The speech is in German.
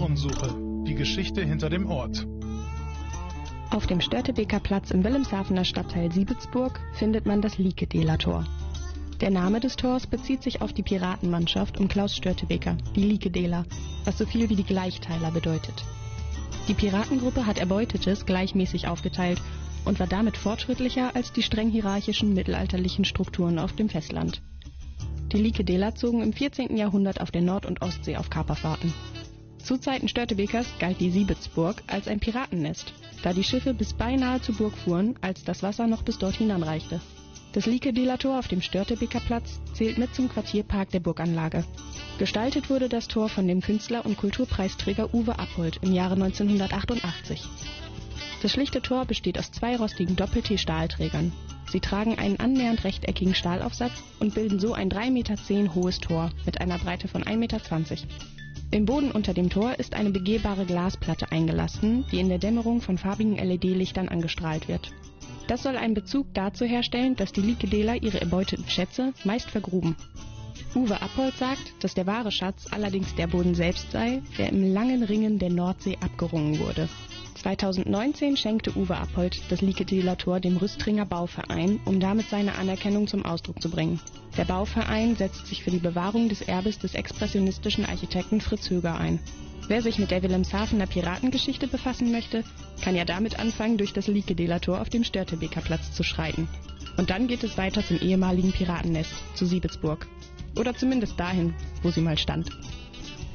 Spurensuche. Die Geschichte hinter dem Ort. Auf dem Störtebeker Platz im Wilhelmshavener Stadtteil Siebendsburg findet man das Liikedeler-Tor. Der Name des Tors bezieht sich auf die Piratenmannschaft um Klaus Störtebeker, die Liikedeler, was so viel wie die Gleichteiler bedeutet. Die Piratengruppe hat Erbeutetes gleichmäßig aufgeteilt und war damit fortschrittlicher als die streng hierarchischen mittelalterlichen Strukturen auf dem Festland. Die Liikedeler zogen im 14. Jahrhundert auf der Nord- und Ostsee auf Kaperfahrten. Zu Zeiten Störtebekers galt die Siebendsburg als ein Piratennest, da die Schiffe bis beinahe zur Burg fuhren, als das Wasser noch bis dort hinanreichte. Das Liikedeler Tor auf dem Störtebeker Platz zählt mit zum Quartierpark der Burganlage. Gestaltet wurde das Tor von dem Künstler und Kulturpreisträger Uwe Appold im Jahre 1988. Das schlichte Tor besteht aus 2 rostigen Doppel-T-Stahlträgern. Sie tragen einen annähernd rechteckigen Stahlaufsatz und bilden so ein 3,10 Meter hohes Tor mit einer Breite von 1,20 Meter. Im Boden unter dem Tor ist eine begehbare Glasplatte eingelassen, die in der Dämmerung von farbigen LED-Lichtern angestrahlt wird. Das soll einen Bezug dazu herstellen, dass die Liikedeler ihre erbeuteten Schätze meist vergruben. Uwe Appold sagt, dass der wahre Schatz allerdings der Boden selbst sei, der im langen Ringen der Nordsee abgerungen wurde. 2019 schenkte Uwe Appold das Liikedeler Tor dem Rüstringer Bauverein, um damit seine Anerkennung zum Ausdruck zu bringen. Der Bauverein setzt sich für die Bewahrung des Erbes des expressionistischen Architekten Fritz Höger ein. Wer sich mit der Wilhelmshavener Piratengeschichte befassen möchte, kann ja damit anfangen, durch das Liikedeler Tor auf dem Störtebeker Platz zu schreiten. Und dann geht es weiter zum ehemaligen Piratennest, zu Siebendsburg. Oder zumindest dahin, wo sie mal stand.